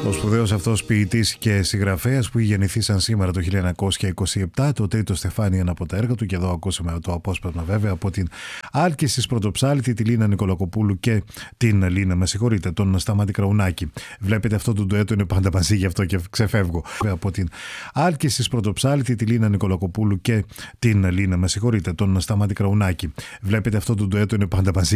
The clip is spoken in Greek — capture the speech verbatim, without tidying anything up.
Ο σπουδαίος αυτός ποιητής και συγγραφέας που γεννηθήσαν σήμερα το χίλια εννιακόσια είκοσι επτά, το τρίτο στεφάνι, ένα από τα έργα του, και εδώ ακούσαμε το απόσπασμα βέβαια από την Άλκησης Πρωτοψάλτη, τη Λίνα Νικολακοπούλου και την Λίνα, με συγχωρείτε, τον Σταμάτη Κραουνάκη. Βλέπετε, αυτό το ντουέτο είναι πάντα μαζί, γι' αυτό και ξεφεύγω. Από την Άλκησης Πρωτοψάλτη, τη Λίνα Νικολακοπούλου και την Λίνα, με συγχωρείτε, τον Σταμάτη Κραουνάκη. Βλέπετε, αυτό το ντουέτο είναι πάντα μαζί.